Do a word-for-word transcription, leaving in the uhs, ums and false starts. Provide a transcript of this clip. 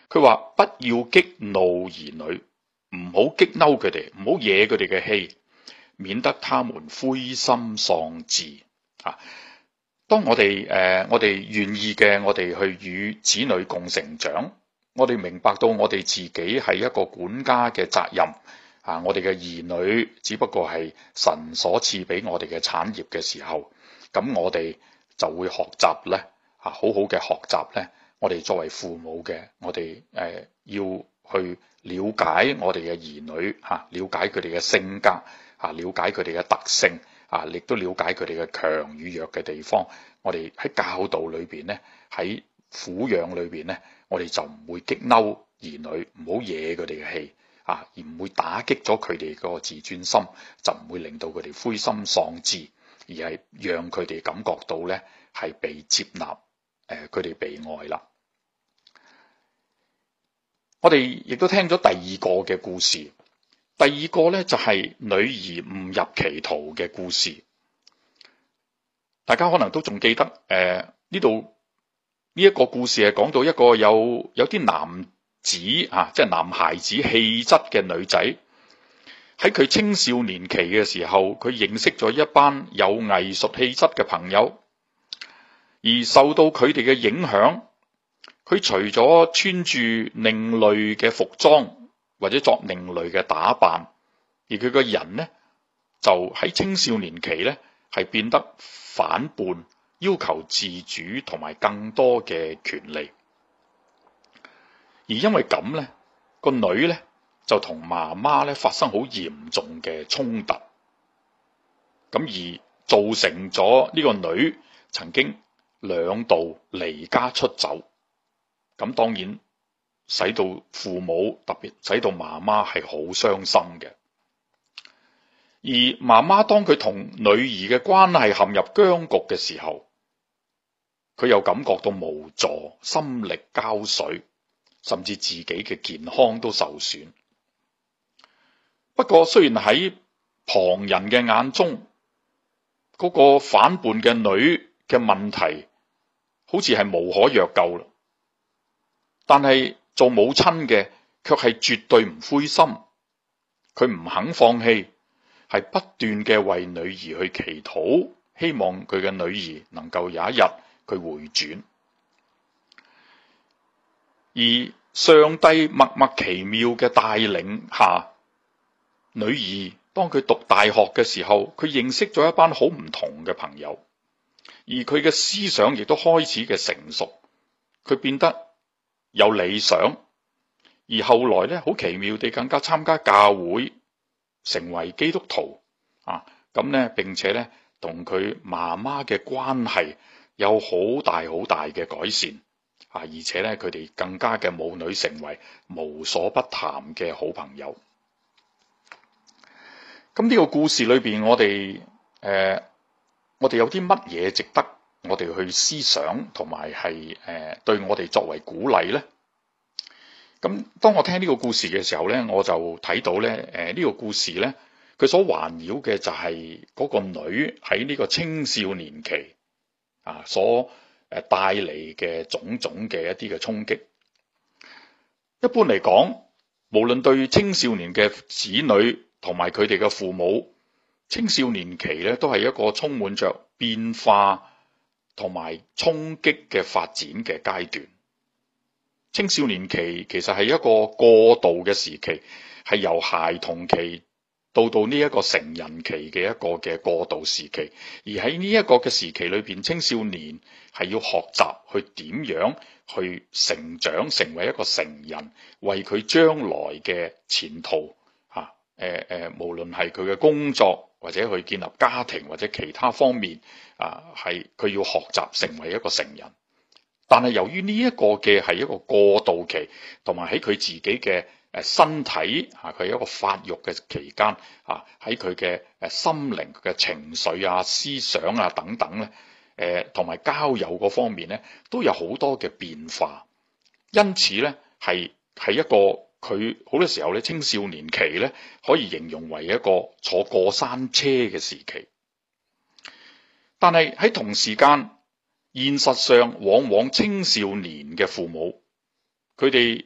佢話不要激怒兒女，唔好激嬲佢哋，唔好惹佢哋嘅氣，免得他們灰心喪志啊！當我哋誒、呃、我哋願意嘅，我哋去與子女共成長，我哋明白到我哋自己係一個管家嘅責任啊！我哋嘅兒女只不過係神所賜俾我哋嘅產業嘅時候，咁我哋就會學習咧啊，好好嘅學習咧。我哋作為父母嘅，我哋誒、呃、要去了解我哋嘅兒女嚇、啊，了解佢哋嘅性格嚇，了解佢哋嘅特性啊，亦都了解佢哋嘅強與弱嘅地方。我哋喺教導裏邊咧，喺撫養裏邊咧，我哋就唔會激嬲兒女，唔好惹佢哋嘅氣啊，而唔會打擊咗佢哋嗰個自尊心，就唔會令到佢哋灰心喪志，而係讓佢哋感覺到咧係被接納。誒，佢哋被愛啦。我哋亦都聽咗第二個嘅故事，第二個咧就係女兒誤入歧途嘅故事。大家可能都仲記得，誒呢度呢一個故事係講到一個有有啲男子啊，即係男孩子氣質嘅女仔，喺佢青少年期嘅時候，佢認識咗一班有藝術氣質嘅朋友。而受到佢哋嘅影響，佢除咗穿住另類嘅服裝或者作另類嘅打扮，而佢個人呢就喺青少年期呢係變得反叛，要求自主同埋更多嘅權利。而因為咁呢，個女呢就同媽媽呢發生好嚴重嘅衝突，咁而造成咗呢個女曾經兩度離家出走，咁當然使到父母，特別使到媽媽係好傷心嘅。而媽媽當佢同女兒嘅關係陷入僵局嘅時候，佢又感覺到無助，心力交瘁，甚至自己嘅健康都受損。不過雖然喺旁人嘅眼中，嗰個反叛嘅女嘅問題好似係無可藥救啦，但係做母親嘅卻係絕對唔灰心，佢唔肯放棄，係不斷嘅為女兒去祈禱，希望佢嘅女兒能夠有一日佢回轉。而上帝默默奇妙嘅帶領下，女兒當佢讀大學嘅時候，佢認識咗一班好唔同嘅朋友。而佢嘅思想亦都開始嘅成熟，佢變得有理想，而後來咧好奇妙地更加參加教會，成為基督徒啊！咁咧並且咧同佢媽媽嘅關係有好大好大嘅改善啊！而且咧佢哋更加嘅母女成為無所不談嘅好朋友。咁呢個故事裏邊，我哋誒。呃我哋有啲乜嘢值得我哋去思想，同埋係誒對我哋作為鼓勵呢？咁當我聽呢個故事嘅時候呢，我就睇到咧誒呢個故事呢，佢所環繞嘅就係嗰個女喺呢個青少年期啊所誒帶嚟嘅種種嘅一啲嘅衝擊。一般嚟講，無論對青少年嘅子女同埋佢哋嘅父母，青少年期咧都係一個充滿着變化同埋衝擊嘅發展嘅階段。青少年期其實係一個過渡嘅時期，係由孩童期到到呢一個成人期嘅一個嘅過渡時期。而喺呢一個嘅時期裏邊，青少年係要學習去點樣去成長，成為一個成人，為佢將來嘅前途吓誒誒，無論係佢嘅工作，或者去建立家庭，或者其他方面啊，係佢要學習成為一個成人。但係由於呢一個嘅係一個過渡期，同埋喺佢自己嘅誒身體啊，佢係一個發育嘅期間啊，喺佢嘅誒心靈嘅情緒啊、思想啊等等咧，誒同埋交友嗰方面咧，都有好多嘅變化。因此咧，係係一個。佢好多時候咧，青少年期咧可以形容為一個坐過山車嘅時期，但係喺同時間，現實上往往青少年嘅父母，佢哋